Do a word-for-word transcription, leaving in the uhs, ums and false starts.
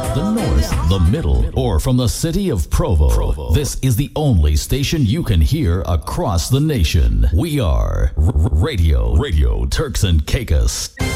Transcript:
the north, the middle, or from the city of Provo. Provo. This is the only station you can hear across the nation. We are R- Radio Radio Turks and Caicos.